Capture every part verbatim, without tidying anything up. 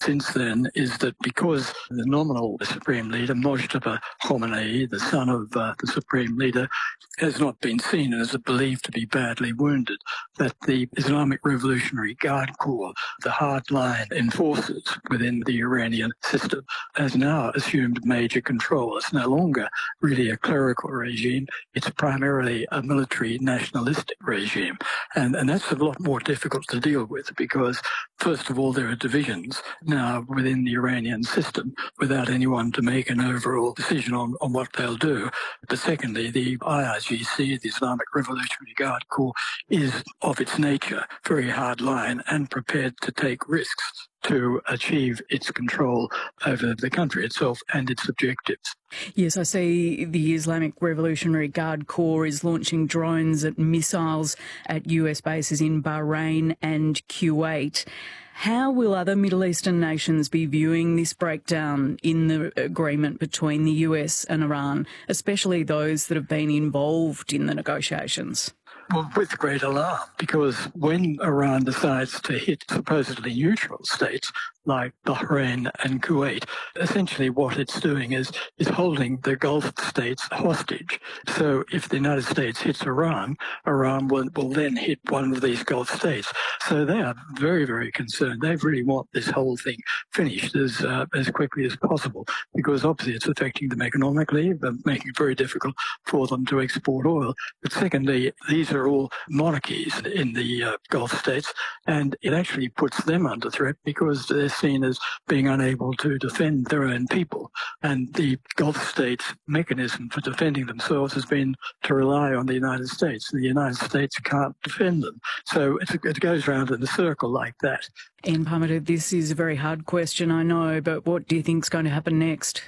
since then is that because the nominal Supreme Leader, Mojtaba Khomeini, the son of uh, the Supreme Leader, has not been seen and is believed to be badly wounded, that the Islamic Revolutionary Guard Corps, the hardline enforcers within the Iranian system, has now assumed major control. It's no longer really a clerical regime. It's primarily a military nationalistic regime. And, and that's a lot more difficult to deal with because, first of all, there are divisions now within the Iranian system without anyone to make an overall decision on, on what they'll do. But secondly, the I R G C, the Islamic Revolutionary Guard Corps, is of its nature very hardline and prepared to take risks to achieve its control over the country itself and its objectives. Yes, I see the Islamic Revolutionary Guard Corps is launching drones and missiles at U S bases in Bahrain and Kuwait. How will other Middle Eastern nations be viewing this breakdown in the agreement between the U S and Iran, especially those that have been involved in the negotiations? Well, with great alarm, because when Iran decides to hit supposedly neutral states like Bahrain and Kuwait, essentially what it's doing is, is holding the Gulf states hostage. So if the United States hits Iran, Iran will, will then hit one of these Gulf states. So they are very, very concerned. They really want this whole thing finished as uh, as quickly as possible, because obviously it's affecting them economically, but making it very difficult for them to export oil. But secondly, these are all monarchies in the uh, Gulf states, and it actually puts them under threat because they're seen as being unable to defend their own people. And the Gulf states' mechanism for defending themselves has been to rely on the United States. The United States can't defend them. So it's, it goes round in a circle like that. Ian Parmenter, this is a very hard question, I know, but what do you think is going to happen next?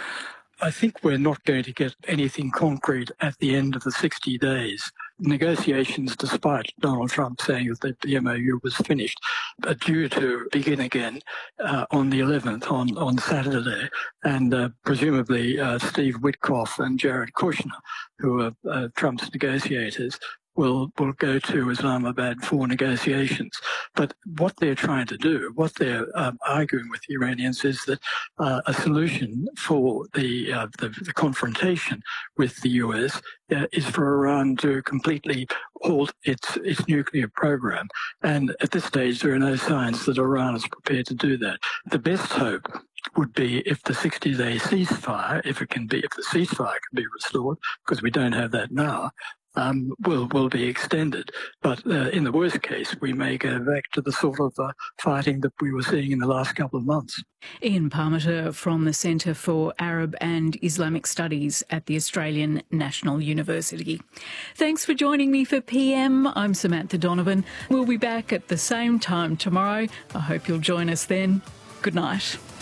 I think we're not going to get anything concrete at the end of the sixty days. Negotiations, despite Donald Trump saying that the M O U was finished, are due to begin again uh, on the eleventh, on, on Saturday. And uh, presumably uh, Steve Witkoff and Jared Kushner, who are uh, Trump's negotiators, will will go to Islamabad for negotiations. But what they're trying to do, what they're um, arguing with the Iranians, is that uh, a solution for the, uh, the the confrontation with the U S uh, is for Iran to completely halt its its nuclear program. And at this stage, there are no signs that Iran is prepared to do that. The best hope would be if the sixty-day ceasefire, if it can be, if the ceasefire can be restored, because we don't have that now, Um, will will be extended. But uh, in the worst case, we may go back to the sort of uh, fighting that we were seeing in the last couple of months. Ian Parmenter from the Centre for Arab and Islamic Studies at the Australian National University. Thanks for joining me for P M. I'm Samantha Donovan. We'll be back at the same time tomorrow. I hope you'll join us then. Good night.